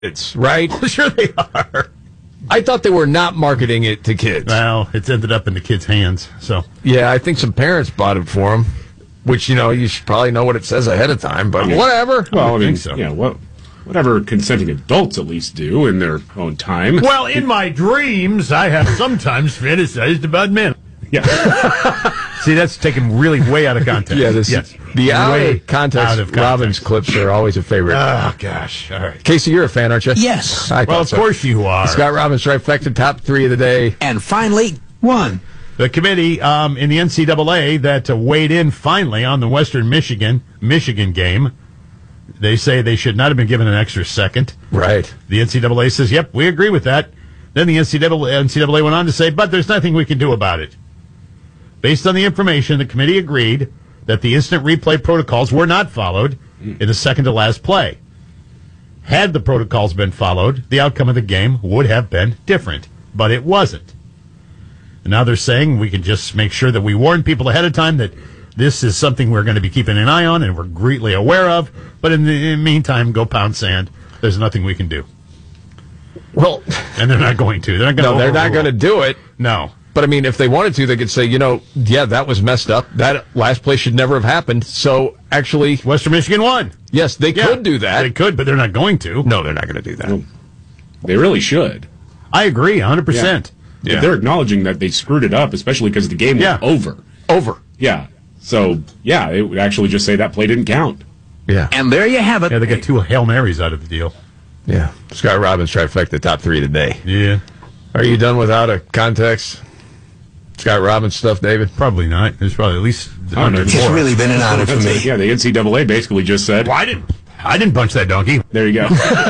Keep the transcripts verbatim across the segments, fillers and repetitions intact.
kids, right? Sure they are. I thought they were not marketing it to kids. Well, it's ended up in the kids' hands. So yeah, I think some parents bought it for them, which, you know, you should probably know what it says ahead of time, but I mean, whatever. Well, I, I mean, think so. yeah, what, whatever consenting adults at least do in their own time. Well, in my dreams, I have sometimes fantasized about men. Yeah. See, that's taken really way out of context. Yeah, this yes. the out Way of context, out of context. Robbins clips are always a favorite. Oh, gosh. All right. Casey, you're a fan, aren't you? Yes. I Well, thought of so. course you are. Scott Robbins trifecta, top three of the day. And finally, one. The committee um, in the N C double A that uh, weighed in finally on the Western Michigan Michigan game, they say they should not have been given an extra second. Right. The N C double A says, yep, we agree with that. Then the N C double A, N C double A went on to say, but there's nothing we can do about it. Based on the information, the committee agreed that the instant replay protocols were not followed in the second-to-last play. Had the protocols been followed, the outcome of the game would have been different, but it wasn't. And now they're saying we can just make sure that we warn people ahead of time that this is something we're going to be keeping an eye on and we're greatly aware of, but in the, in the meantime, go pound sand. There's nothing we can do. Well, And they're not going to. They're not going to no, they're not going to do it. No. But, I mean, if they wanted to, they could say, you know, yeah, that was messed up. That last play should never have happened. So, actually, Western Michigan won. yes, they Yeah, could do that. They could, but they're not going to. No, they're not going to do that. Well, they really should. I agree, one hundred percent. Yeah. They're acknowledging that they screwed it up, especially because the game Yeah. was over. Over. Yeah. So, yeah, it would actually just say that play didn't count. Yeah. And there you have it. Yeah, they got two Hail Marys out of the deal. Yeah. Scott Robbins trifecta, top three today. Yeah. Are you done without a context? Scott Robbins stuff, David? Probably not. There's probably at least I don't know. It's more. really been an honor for me. Yeah, the N C double A basically just said, Well, I didn't, I didn't punch that donkey. there you go.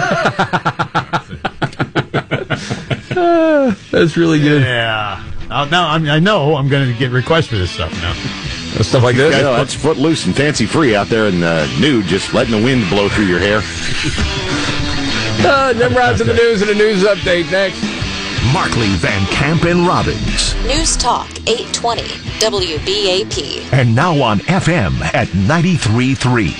That's really good. Yeah. Uh, now I'm, I know I'm going to get requests for this stuff now. Stuff like this? You know, that's footloose and fancy free out there in the nude, just letting the wind blow through your hair. Uh, Nimrod's in the news and a news update next. Markley, Van Camp, and Robbins. News Talk eight twenty W B A P. And now on F M at ninety-three point three.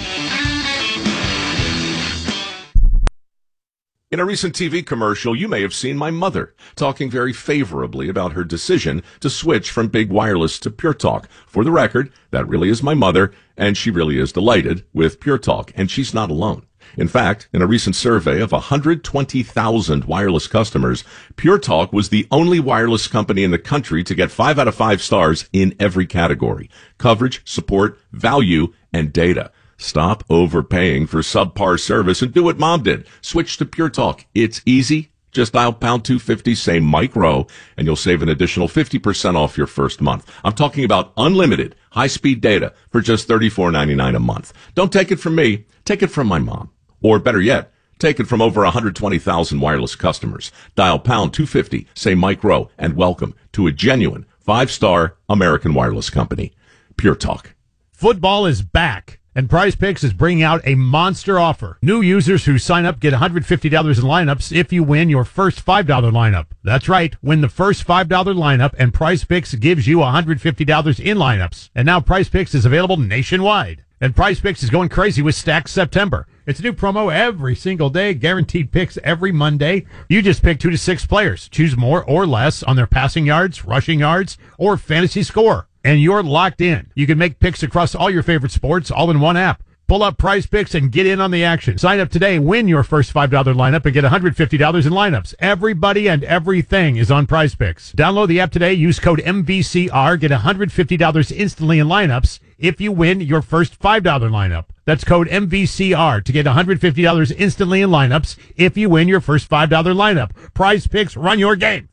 In a recent T V commercial, you may have seen my mother talking very favorably about her decision to switch from Big Wireless to Pure Talk. For the record, that really is my mother, and she really is delighted with Pure Talk, and she's not alone. In fact, in a recent survey of one hundred twenty thousand wireless customers, Pure Talk was the only wireless company in the country to get five out of five stars in every category: coverage, support, value, and data. Stop overpaying for subpar service and do what Mom did. Switch to Pure Talk. It's easy. Just dial pound two fifty, say Mike Rowe, and you'll save an additional fifty percent off your first month. I'm talking about unlimited high-speed data for just thirty-four ninety-nine a month. Don't take it from me. Take it from my mom. Or better yet, take it from over one hundred twenty thousand wireless customers. Dial pound two fifty, say Mike Rowe, and welcome to a genuine five-star American wireless company. Pure Talk. Football is back, and Prize Picks is bringing out a monster offer. New users who sign up get one hundred fifty dollars in lineups if you win your first five dollar lineup. That's right, win the first five dollar lineup, and Prize Picks gives you one hundred fifty dollars in lineups. And now Prize Picks is available nationwide. And Prize Picks is going crazy with Stacked September. It's a new promo every single day, guaranteed picks every Monday. You just pick two to six players. Choose more or less on their passing yards, rushing yards, or fantasy score. And you're locked in. You can make picks across all your favorite sports, all in one app. Pull up Prize Picks and get in on the action. Sign up today, win your first five dollar lineup, and get one hundred fifty dollars in lineups. Everybody and everything is on Prize Picks. Download the app today, use code M V C R, get one hundred fifty dollars instantly in lineups if you win your first five dollar lineup. That's code M V C R to get one hundred fifty dollars instantly in lineups if you win your first five dollar lineup. Prize Picks, run your game.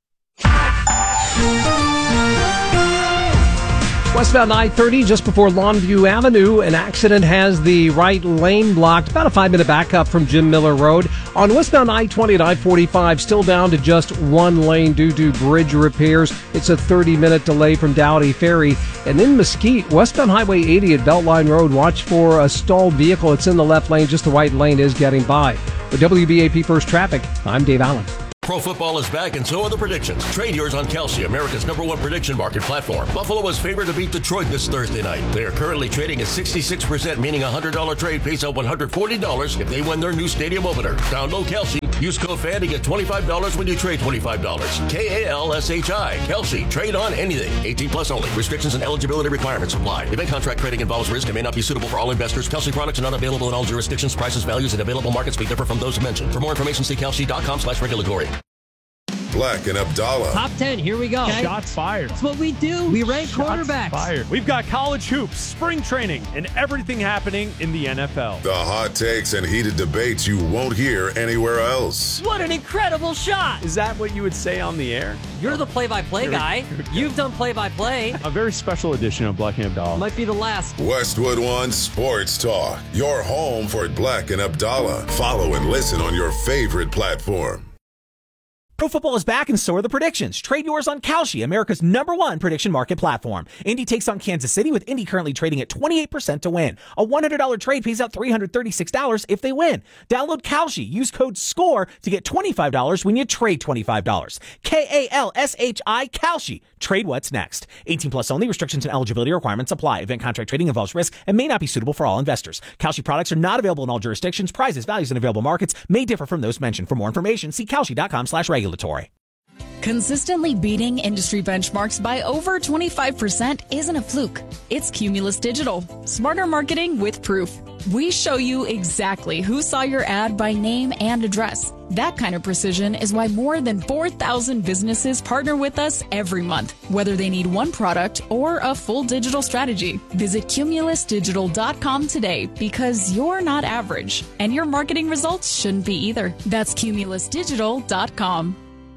Westbound I thirty, just before Longview Avenue, an accident has the right lane blocked. About a five-minute backup from Jim Miller Road. On westbound I twenty and I forty-five, still down to just one lane due to bridge repairs. It's a thirty-minute delay from Dowdy Ferry. And in Mesquite, westbound Highway eighty at Beltline Road, watch for a stalled vehicle. It's in the left lane, just the right lane is getting by. For W B A P First Traffic, I'm Dave Allen. Pro football is back, and so are the predictions. Trade yours on Kalshi, America's number one prediction market platform. Buffalo is favored to beat Detroit this Thursday night. They are currently trading at sixty-six percent, meaning a one hundred dollars trade pays out one hundred forty dollars if they win their new stadium opener. Download Kalshi. Use code F A N to get twenty-five dollars when you trade twenty-five dollars. K A L S H I. Kalshi. Trade on anything. eighteen plus only. Restrictions and eligibility requirements apply. Event contract trading involves risk and may not be suitable for all investors. Kalshi products are not available in all jurisdictions. Prices, values, and available markets may differ from those mentioned. For more information, see Kalshi.com slash regulatory. Black and Abdallah. Top ten, here we go. Okay. Shots fired. That's what we do. We rank Shots quarterbacks. Fired. We've got college hoops, spring training, and everything happening in the N F L. The hot takes and heated debates you won't hear anywhere else. What an incredible shot. Is that what you would say on the air? You're the play-by-play guy. You've done play-by-play. A very special edition of Black and Abdallah. Might be the last. Westwood One Sports Talk. Your home for Black and Abdallah. Follow and listen on your favorite platform. Pro football is back, and so are the predictions. Trade yours on Kalshi, America's number one prediction market platform. Indy takes on Kansas City, with Indy currently trading at twenty-eight percent to win. A one hundred dollars trade pays out three hundred thirty-six dollars if they win. Download Kalshi. Use code SCORE to get twenty-five dollars when you trade twenty-five dollars. K A L S H I, Kalshi. Trade what's next. eighteen plus only. Restrictions and eligibility requirements apply. Event contract trading involves risk and may not be suitable for all investors. Kalshi products are not available in all jurisdictions. Prices, values, and available markets may differ from those mentioned. For more information, see Kalshi.com slash regulatory. Consistently beating industry benchmarks by over twenty-five percent isn't a fluke. It's Cumulus Digital. Smarter marketing with proof. We show you exactly who saw your ad by name and address. That kind of precision is why more than four thousand businesses partner with us every month, whether they need one product or a full digital strategy. Visit cumulus digital dot com today, because you're not average, and your marketing results shouldn't be either. That's cumulus digital dot com.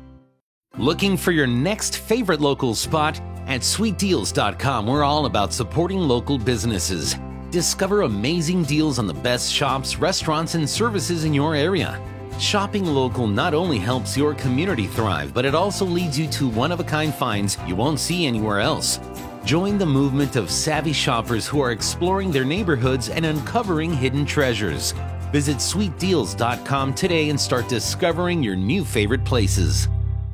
Looking for your next favorite local spot? At sweet deals dot com, we're all about supporting local businesses. Discover amazing deals on the best shops, restaurants, and services in your area. Shopping local not only helps your community thrive, but it also leads you to one-of-a-kind finds you won't see anywhere else. Join the movement of savvy shoppers who are exploring their neighborhoods and uncovering hidden treasures. Visit sweet deals dot com today and start discovering your new favorite places.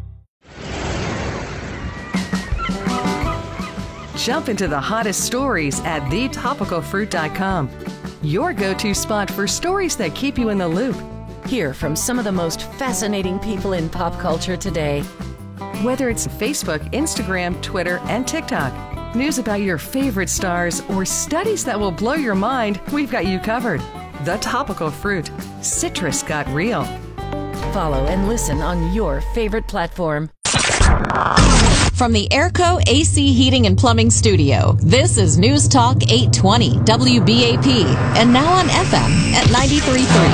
Jump into the hottest stories at the topical fruit dot com. Your go-to spot for stories that keep you in the loop. Hear from some of the most fascinating people in pop culture today. Whether it's Facebook, Instagram, Twitter, and TikTok, news about your favorite stars, or studies that will blow your mind, we've got you covered. The Topical Fruit. Citrus got real. Follow and listen on your favorite platform. From the Airco A C Heating and Plumbing Studio, this is News Talk eight twenty W B A P, and now on F M at ninety-three point three.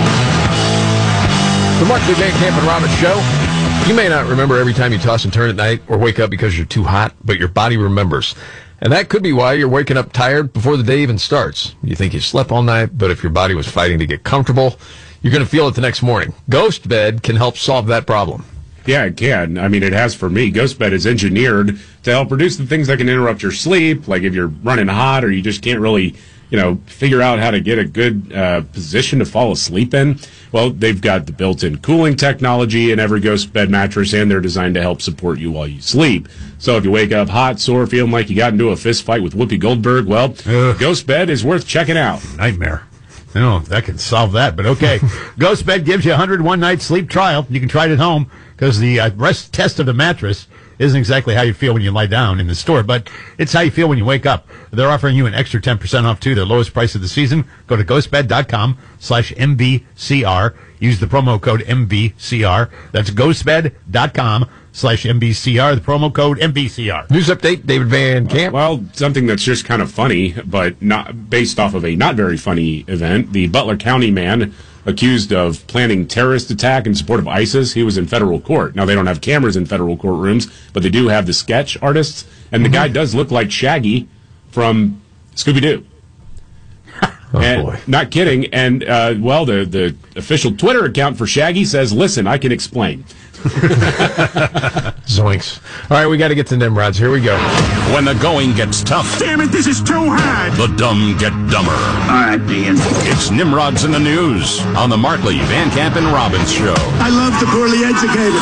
The Markley, Van Camp and Robbins Show. You may not remember every time you toss and turn at night or wake up because you're too hot, but your body remembers. And that could be why you're waking up tired before the day even starts. You think you slept all night, but if your body was fighting to get comfortable, you're going to feel it the next morning. Ghost Bed can help solve that problem. Yeah, it can. I mean, it has for me. GhostBed is engineered to help reduce the things that can interrupt your sleep, like if you're running hot or you just can't really, you know, figure out how to get a good uh, position to fall asleep in. Well, they've got the built-in cooling technology in every GhostBed mattress, and they're designed to help support you while you sleep. So if you wake up hot, sore, feeling like you got into a fist fight with Whoopi Goldberg, well, Ugh. GhostBed is worth checking out. Nightmare. No, that can solve that, but okay. GhostBed gives you a one hundred one night sleep trial. You can try it at home, because the uh, rest test of the mattress isn't exactly how you feel when you lie down in the store, but it's how you feel when you wake up. They're offering you an extra ten percent off, too, their lowest price of the season. Go to ghostbed.com slash MBCR. Use the promo code M B C R. That's ghostbed.com slash M B C R, the promo code M B C R. News update, David Van Camp. Well, something that's just kind of funny, but not based off of a not very funny event. The Butler County man accused of planning terrorist attack in support of ISIS. He was in federal court. Now, they don't have cameras in federal courtrooms, but they do have the sketch artists, and the mm-hmm. guy does look like Shaggy from Scooby-Doo. Oh, and, boy. Not kidding. And, uh, well, the, the official Twitter account for Shaggy says, listen, I can explain. Zoinks. All right, we got to get to Nimrods. Here we go. When the going gets tough. Damn it, this is too hard. The dumb get dumber. All right, Dean. It's Nimrods in the News on the Markley, Van Camp, and Robbins Show. I love the poorly educated.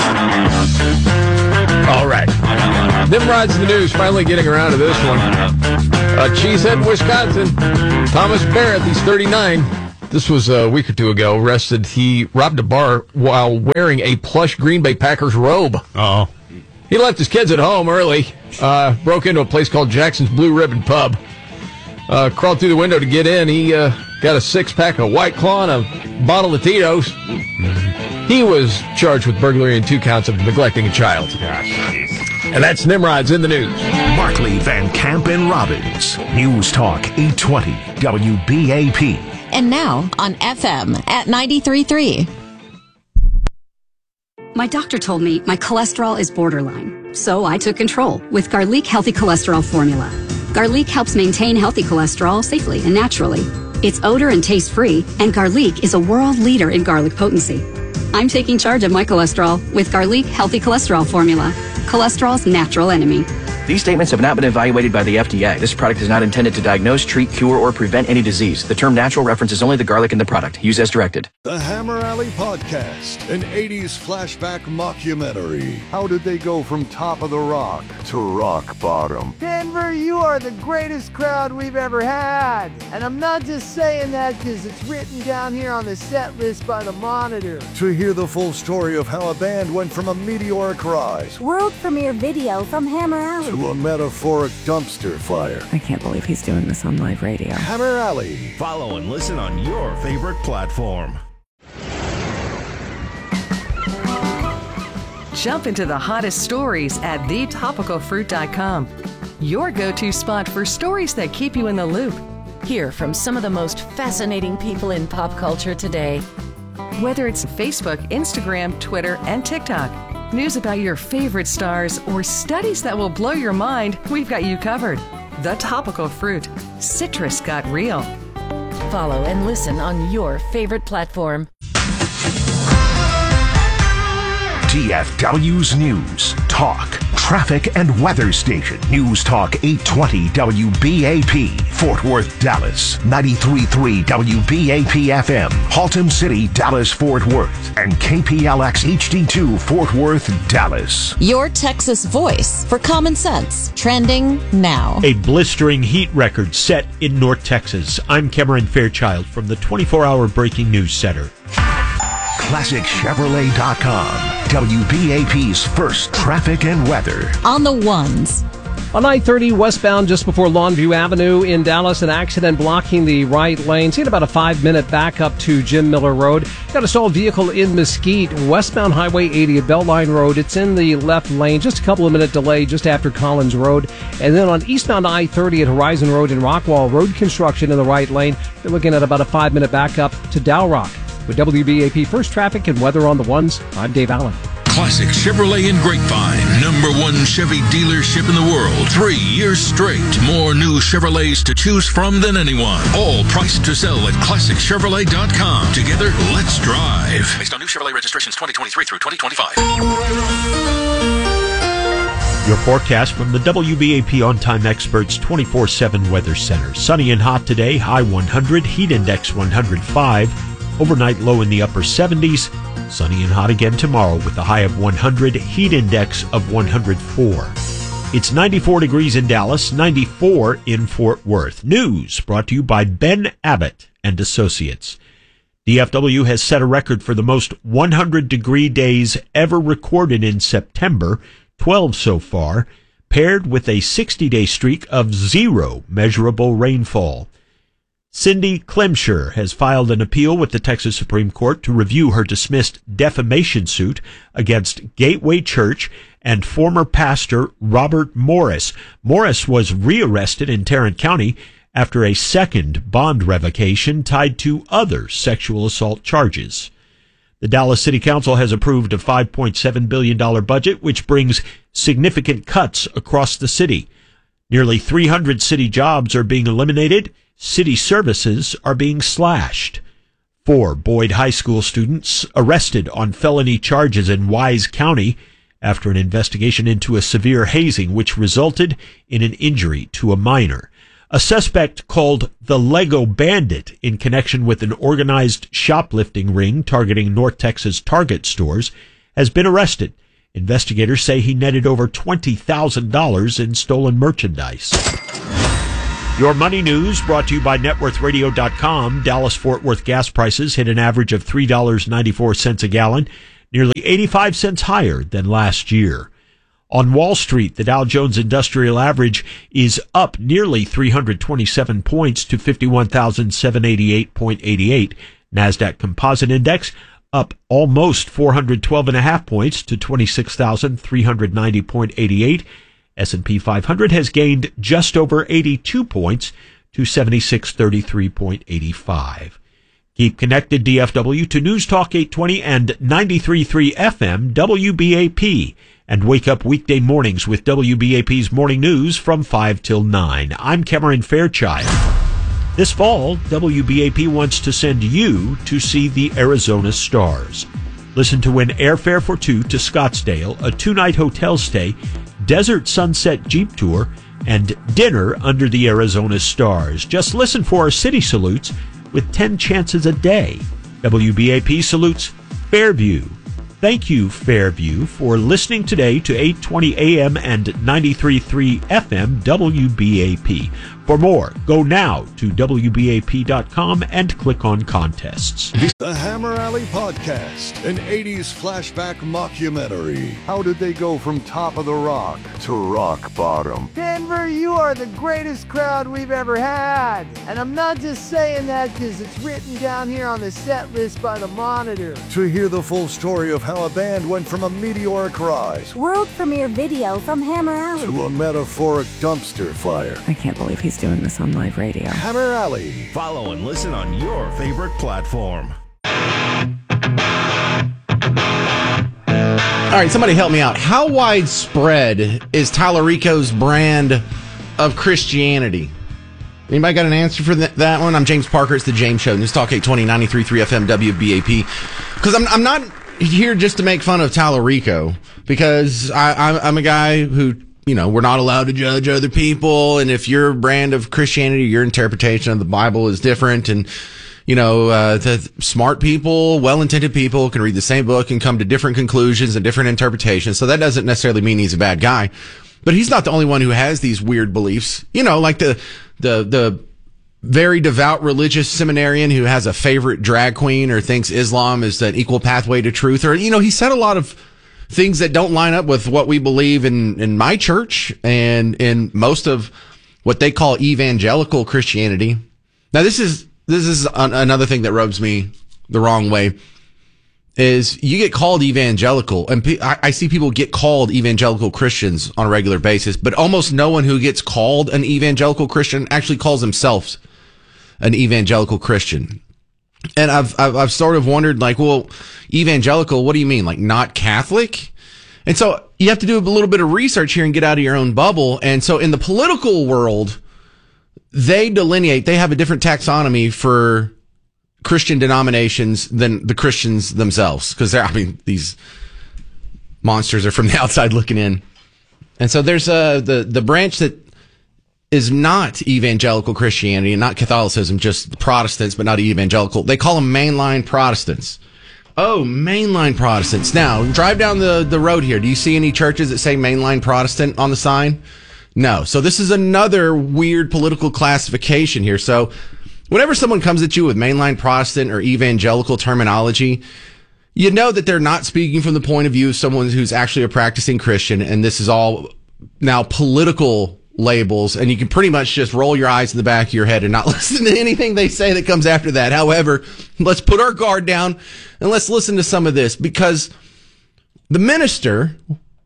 All right. Nimrods in the News, finally getting around to this one. Uh, Cheesehead, Wisconsin. Thomas Barrett, he's thirty-nine. This was a week or two ago. Arrested. He robbed a bar while wearing a plush Green Bay Packers robe. Uh-oh. He left his kids at home early, uh, broke into a place called Jackson's Blue Ribbon Pub, uh, crawled through the window to get in. He uh, got a six-pack of White Claw and a bottle of Tito's. He was charged with burglary and two counts of neglecting a child. And that's Nimrod's in the News. Markley, Van Camp, and Robbins. News Talk eight twenty W B A P. And now on F M at ninety-three point three. My doctor told me my cholesterol is borderline, so I took control with Garlic Healthy Cholesterol Formula. Garlic helps maintain healthy cholesterol safely and naturally. It's odor and taste free, and Garlic is a world leader in garlic potency. I'm taking charge of my cholesterol with Garlic Healthy Cholesterol Formula, cholesterol's natural enemy. These statements have not been evaluated by the F D A. This product is not intended to diagnose, treat, cure, or prevent any disease. The term natural references only the garlic in the product. Use as directed. The Hammer Alley Podcast, an eighties flashback mockumentary. How did they go from top of the rock to rock bottom? Denver, you are the greatest crowd we've ever had. And I'm not just saying that because it's written down here on the set list by the Monitor. To hear the full story of how a band went from a meteoric rise world premiere video from Hammer Alley to a metaphoric dumpster fire. I can't believe he's doing this on live radio. Hammer Alley. Follow and listen on your favorite platform. Jump into the hottest stories at the topical fruit dot com. Your go-to spot for stories that keep you in the loop. Hear from some of the most fascinating people in pop culture today. Whether it's Facebook, Instagram, Twitter, and TikTok. News about your favorite stars or studies that will blow your mind, we've got you covered. The Topical Fruit. Citrus got real. Follow and listen on your favorite platform. T F W's News, Talk, Traffic, and Weather Station. News Talk eight twenty W B A P, Fort Worth, Dallas. ninety-three point three W B A P F M, Haltom City, Dallas, Fort Worth. And K P L X H D two, Fort Worth, Dallas. Your Texas voice for common sense. Trending now. A blistering heat record set in North Texas. I'm Cameron Fairchild from the twenty-four hour Breaking News Center. Classic Chevrolet dot com. W B A P's first traffic and weather. On the ones. On I thirty westbound just before Longview Avenue in Dallas, an accident blocking the right lane. Seen about a five-minute backup to Jim Miller Road. Got a stalled vehicle in Mesquite. Westbound Highway eighty at Beltline Road. It's in the left lane. Just a couple of minute delay just after Collins Road. And then on eastbound I thirty at Horizon Road in Rockwall, road construction in the right lane. You're looking at about a five-minute backup to Dow Rock. With W B A P First Traffic and Weather on the Ones, I'm Dave Allen. Classic Chevrolet in Grapevine. Number one Chevy dealership in the world. Three years straight. More new Chevrolets to choose from than anyone. All priced to sell at Classic Chevrolet dot com. Together, let's drive. Based on new Chevrolet registrations twenty twenty-three through twenty twenty-five. Your forecast from the W B A P On-Time Experts twenty-four seven Weather Center. Sunny and hot today, high one hundred, heat index one hundred five. Overnight low in the upper seventies. Sunny and hot again tomorrow with a high of one hundred, heat index of one hundred four. It's ninety-four degrees in Dallas, ninety-four in Fort Worth. News brought to you by Ben Abbott and Associates. D F W has set a record for the most one hundred degree days ever recorded in September, twelve so far, paired with a sixty day streak of zero measurable rainfall. Cindy Klemscher has filed an appeal with the Texas Supreme Court to review her dismissed defamation suit against Gateway Church and former pastor Robert Morris. Morris was rearrested in Tarrant County after a second bond revocation tied to other sexual assault charges. The Dallas City Council has approved a five point seven billion dollars budget, which brings significant cuts across the city. Nearly three hundred city jobs are being eliminated, city services are being slashed. Four Boyd High School students arrested on felony charges in Wise County after an investigation into a severe hazing which resulted in an injury to a minor. A suspect called the Lego Bandit in connection with an organized shoplifting ring targeting North Texas Target stores has been arrested. Investigators say he netted over twenty thousand dollars in stolen merchandise. Your money news brought to you by net worth radio dot com. Dallas-Fort Worth gas prices hit an average of three dollars and ninety-four cents a gallon, nearly eighty-five cents higher than last year. On Wall Street, the Dow Jones Industrial Average is up nearly three hundred twenty-seven points to fifty-one thousand seven hundred eighty-eight point eight eight. NASDAQ Composite Index up almost four hundred twelve point five points to twenty-six thousand three hundred ninety point eight eight. S and P five hundred has gained just over eighty-two points to seventy-six thirty-three point eight five. Keep connected, D F W, to News Talk eight twenty and ninety-three point three F M W B A P, and wake up weekday mornings with W B A P's Morning News from five till nine. I'm Cameron Fairchild. This fall, W B A P wants to send you to see the Arizona Stars. Listen to win airfare for two to Scottsdale, a two-night hotel stay, Desert Sunset Jeep Tour, and dinner under the Arizona Stars. Just listen for our city salutes with ten chances a day. W B A P salutes Fairview. Thank you, Fairview, for listening today to eight twenty A M and ninety-three point three F M W B A P. For more, go now to W B A P dot com and click on contests. The Hammer Alley Podcast, an eighties flashback mockumentary. How did they go from top of the rock to rock bottom? Denver, you are the greatest crowd we've ever had. And I'm not just saying that because it's written down here on the set list by the Monitor. To hear the full story of how a band went from a meteoric rise, World premiere video from Hammer Alley, to a metaphoric dumpster fire. I can't believe he's doing this on live radio. Hammer Alley. Follow and listen on your favorite platform. All right, somebody help me out. How widespread is Tallarico's brand of Christianity? Anybody got an answer for th- that one? I'm James Parker. It's the James Show. News Talk eight twenty, ninety-three point three F M W B A P. Because I'm, I'm not here just to make fun of Tallarico, because I, I'm, I'm a guy who, you know, we're not allowed to judge other people. And if your brand of Christianity, your interpretation of the Bible is different, and, you know, uh, the smart people, well-intended people can read the same book and come to different conclusions and different interpretations. So that doesn't necessarily mean he's a bad guy. But he's not the only one who has these weird beliefs. You know, like the, the, the very devout religious seminarian who has a favorite drag queen or thinks Islam is an equal pathway to truth. Or, you know, he said a lot of things that don't line up with what we believe in, in my church and in most of what they call evangelical Christianity. Now, this is, this is an, another thing that rubs me the wrong way, is you get called evangelical, and pe- I, I see people get called evangelical Christians on a regular basis, but almost no one who gets called an evangelical Christian actually calls themselves an evangelical Christian. And I've, I've, I've sort of wondered, like, well, evangelical, what do you mean? Like, not Catholic? And so you have to do a little bit of research here and get out of your own bubble. And so in the political world, they delineate, they have a different taxonomy for Christian denominations than the Christians themselves. Because they're, I mean, these monsters are from the outside looking in. And so there's uh, the, the branch that is not evangelical Christianity and not Catholicism, just Protestants, but not evangelical. They call them mainline Protestants. Oh, mainline Protestants. Now, drive down the, the road here. Do you see any churches that say mainline Protestant on the sign? No. So this is another weird political classification here. So whenever someone comes at you with mainline Protestant or evangelical terminology, you know that they're not speaking from the point of view of someone who's actually a practicing Christian, and this is all now political labels, and you can pretty much just roll your eyes in the back of your head and not listen to anything they say that comes after that. However, let's put our guard down and let's listen to some of this, because the minister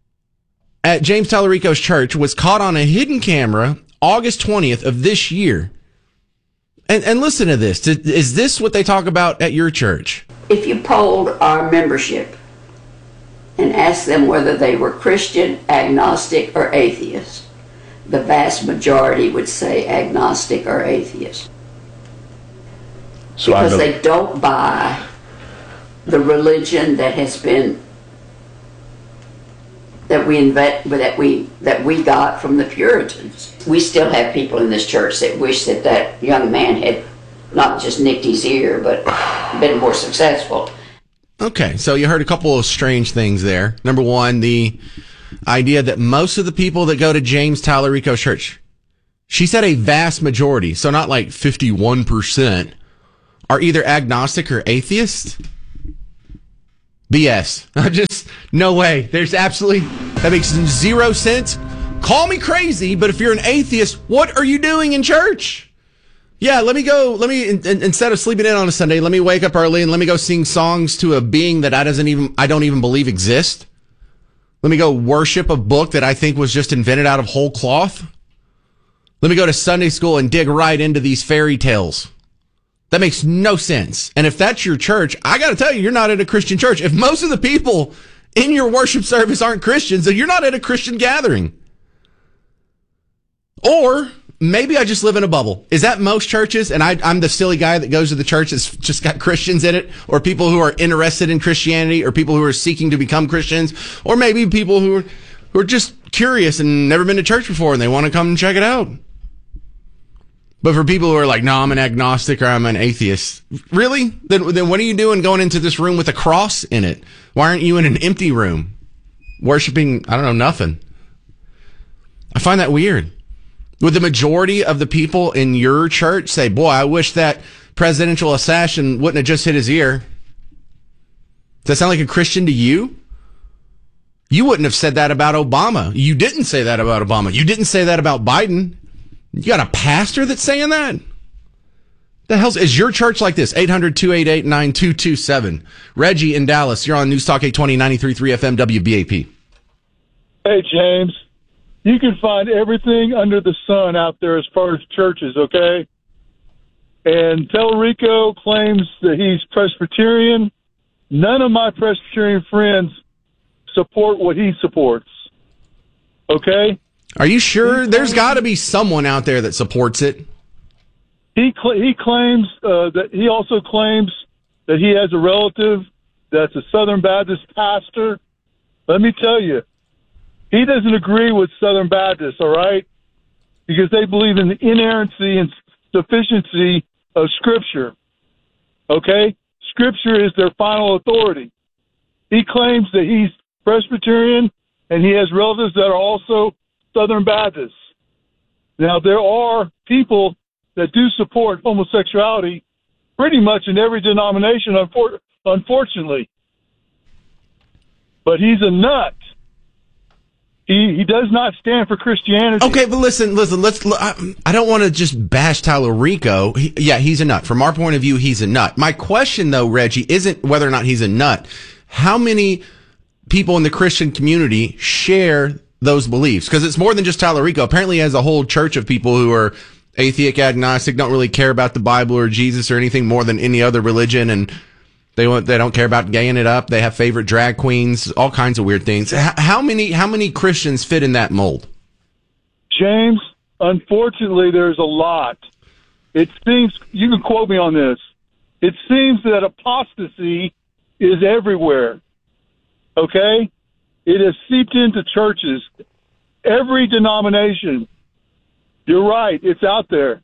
at James Tallarico's church was caught on a hidden camera August twentieth of this year. And, and listen to this. Is this what they talk about at your church? If you polled our membership and asked them whether they were Christian, agnostic, or atheist, the vast majority would say agnostic or atheist. So because I they don't buy the religion that has been that we invent that we that we got from the Puritans. We still have people in this church that wish that that young man had not just nicked his ear, but been more successful. Okay, so you heard a couple of strange things there. Number one, the idea that most of the people that go to James Tallarico's church, she said a vast majority, so not like fifty-one percent, are either agnostic or atheist. B S. Just no way. There's absolutely, that makes zero sense. Call me crazy, but if you're an atheist, what are you doing in church? Yeah, let me go, let me, in, in, instead of sleeping in on a Sunday, let me wake up early and let me go sing songs to a being that I doesn't even, I don't even believe exists. Let me go worship a book that I think was just invented out of whole cloth. Let me go to Sunday school and dig right into these fairy tales. That makes no sense. And if that's your church, I got to tell you, you're not at a Christian church. If most of the people in your worship service aren't Christians, then you're not at a Christian gathering. Or maybe I just live in a bubble. Is that most churches? And I, I'm the silly guy that goes to the church that's just got Christians in it, or people who are interested in Christianity, or people who are seeking to become Christians, or maybe people who are, who are just curious and never been to church before and they want to come and check it out. But for people who are like, no, I'm an agnostic or I'm an atheist. Really? Then, then what are you doing going into this room with a cross in it? Why aren't you in an empty room worshiping, I don't know, nothing? I find that weird. Would the majority of the people in your church say, boy, I wish that presidential assassin wouldn't have just hit his ear? Does that sound like a Christian to you? You wouldn't have said that about Obama. You didn't say that about Obama. You didn't say that about Biden. You got a pastor that's saying that? The hell is your church like this? eight hundred, two eight eight, nine two two seven. Reggie in Dallas, you're on News Talk eight twenty, ninety-three point three F M W B A P. Hey, James. You can find everything under the sun out there as far as churches, okay? And Tallarico claims that he's Presbyterian. None of my Presbyterian friends support what he supports, okay? Are you sure? There's got to be someone out there that supports it. He cl- he claims uh, that he also claims that he has a relative that's a Southern Baptist pastor. Let me tell you, he doesn't agree with Southern Baptists, all right? Because they believe in the inerrancy and sufficiency of Scripture, okay? Scripture is their final authority. He claims that he's Presbyterian, and he has relatives that are also Southern Baptists. Now, there are people that do support homosexuality pretty much in every denomination, unfor- unfortunately. But he's a nut. He he does not stand for Christianity. Okay, but listen, listen, let's, I, I don't want to just bash Tallarico. He, yeah, he's a nut. From our point of view, he's a nut. My question, though, Reggie, isn't whether or not he's a nut. How many people in the Christian community share those beliefs? Because it's more than just Tallarico. Apparently, he has a whole church of people who are atheist, agnostic, don't really care about the Bible or Jesus or anything more than any other religion, and they want, they don't care about gaying it up. They have favorite drag queens, all kinds of weird things. H- how many how many Christians fit in that mold? James, unfortunately, there's a lot. It seems, you can quote me on this, it seems that apostasy is everywhere, okay? It has seeped into churches, every denomination. You're right. It's out there.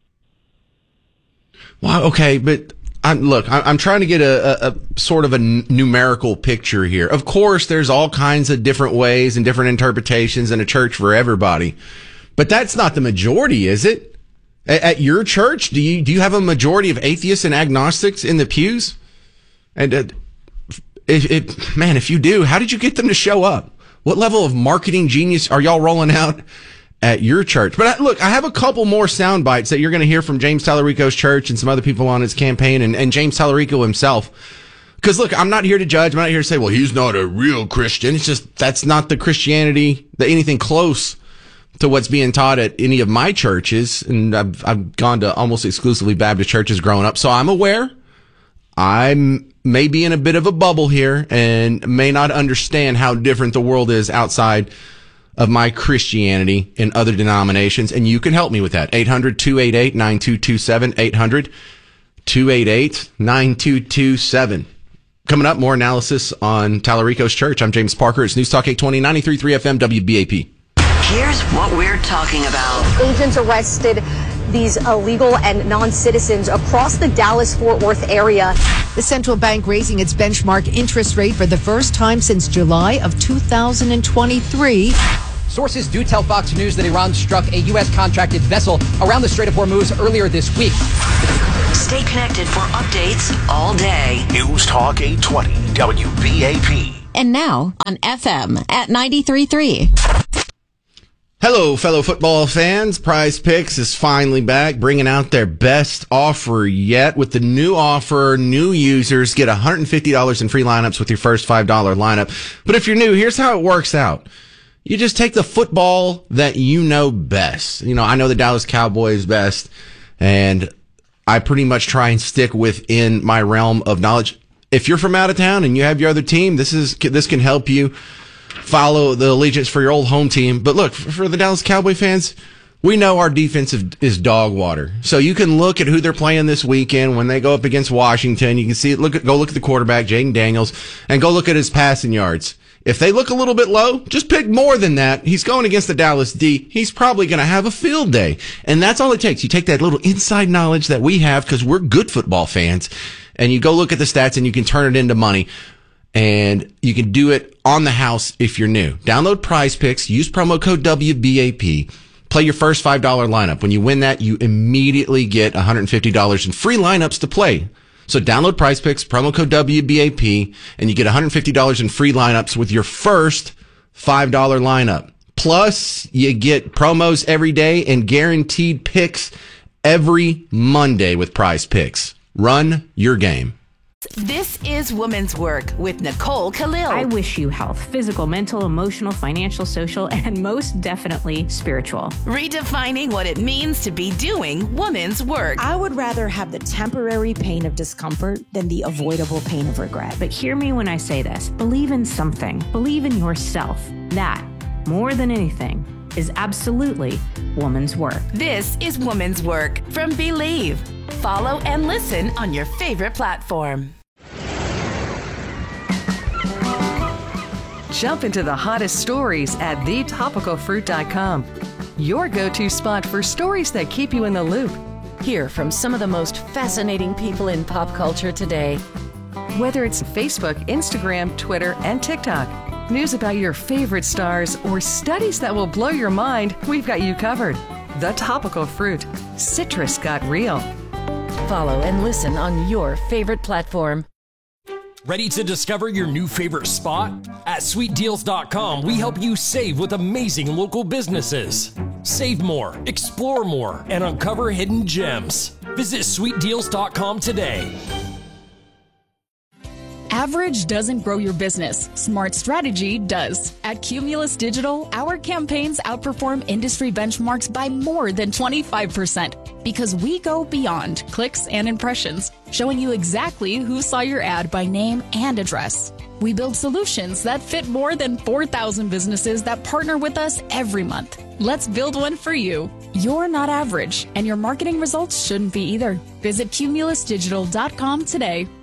Wow. Okay. But I'm, look, I'm trying to get a, a, a sort of a n- numerical picture here. Of course, there's all kinds of different ways and different interpretations in a church for everybody, but that's not the majority, is it? At, at your church, do you, do you have a majority of atheists and agnostics in the pews? And, uh, If, if, man, if you do, how did you get them to show up? What level of marketing genius are y'all rolling out at your church? But I, look, I have a couple more sound bites that you're going to hear from James Tallarico's church and some other people on his campaign, and, and James Tallarico himself. Because look, I'm not here to judge. I'm not here to say, well, he's not a real Christian. It's just that's not the Christianity, that anything close to what's being taught at any of my churches. And I've, I've gone to almost exclusively Baptist churches growing up, so I'm aware. I may be in a bit of a bubble here and may not understand how different the world is outside of my Christianity in other denominations, and you can help me with that. eight hundred, two eight eight, nine two two seven, eight hundred, two eight eight, nine two two seven. Coming up, more analysis on Tallarico's Church. I'm James Parker. It's News Talk eight twenty, ninety-three point three F M, W B A P. Here's what we're talking about. Agents arrested these illegal and non-citizens across the Dallas-Fort Worth area. The central bank raising its benchmark interest rate for the first time since July of two thousand twenty-three. Sources do tell Fox News that Iran struck a U S contracted vessel around the Strait of Hormuz earlier this week. Stay connected for updates all day. News Talk eight twenty, W B A P. And now on F M at ninety-three point three. Hello, fellow football fans. Prize Picks is finally back, bringing out their best offer yet. With the new offer, new users get one hundred fifty dollars in free lineups with your first five dollars lineup. But if you're new, here's how it works out. You just take the football that you know best. You know, I know the Dallas Cowboys best, and I pretty much try and stick within my realm of knowledge. If you're from out of town and you have your other team, this is this can help you follow the allegiance for your old home team. But look, for the Dallas Cowboy fans, we know our defense is dog water. So you can look at who they're playing this weekend when they go up against Washington. You can see it. Look at, go look at the quarterback, Jaden Daniels, and go look at his passing yards. If they look a little bit low, just pick more than that. He's going against the Dallas D. He's probably going to have a field day. And that's all it takes. You take that little inside knowledge that we have because we're good football fans, and you go look at the stats and you can turn it into money. And you can do it on the house if you're new. Download Prize Picks, use promo code W B A P, play your first five dollars lineup. When you win that, you immediately get one hundred fifty dollars in free lineups to play. So download Prize Picks, promo code W B A P, and you get one hundred fifty dollars in free lineups with your first five dollars lineup. Plus, you get promos every day and guaranteed picks every Monday with Prize Picks. Run your game. This is Women's Work with Nicole Khalil. I wish you health, physical, mental, emotional, financial, social, and most definitely spiritual. Redefining what it means to be doing women's work. I would rather have the temporary pain of discomfort than the avoidable pain of regret. But hear me when I say this. Believe in something. Believe in yourself. That, more than anything, is absolutely woman's work. This is Woman's Work from Believe. Follow and listen on your favorite platform. Jump into the hottest stories at the topical fruit dot com. Your go-to spot for stories that keep you in the loop. Hear from some of the most fascinating people in pop culture today. Whether it's Facebook, Instagram, Twitter, and TikTok, news about your favorite stars, or studies that will blow your mind, we've got you covered. The Topical Fruit. Citrus got real. Follow and listen on your favorite platform. Ready to discover your new favorite spot? At sweet deals dot com, we help you save with amazing local businesses. Save more, explore more, and uncover hidden gems. Visit sweet deals dot com today. Average doesn't grow your business. Smart strategy does. At Cumulus Digital, our campaigns outperform industry benchmarks by more than twenty-five percent because we go beyond clicks and impressions, showing you exactly who saw your ad by name and address. We build solutions that fit more than four thousand businesses that partner with us every month. Let's build one for you. You're not average, and your marketing results shouldn't be either. Visit Cumulus Digital dot com today.